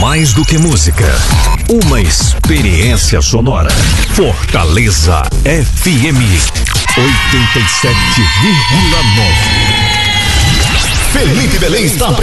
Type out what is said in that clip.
mais do que música, uma experiência sonora. Fortaleza FM 87,9. Felipe Belém está